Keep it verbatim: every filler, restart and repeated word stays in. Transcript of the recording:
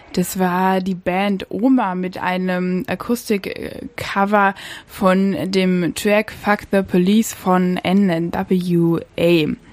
Das war die Band Oma mit einem Akustik-Cover von dem Track Fuck the Police von N W A.